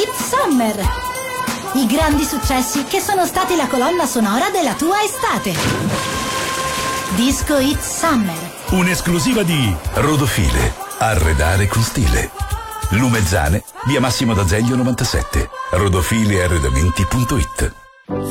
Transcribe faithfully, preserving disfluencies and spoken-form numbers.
It's Summer. I grandi successi che sono stati la colonna sonora della tua estate. Disco It's Summer. Un'esclusiva di Rodofile. Arredare con stile. Lumezzane, via Massimo d'Azeglio novantasette. rodofile arredamenti punto it.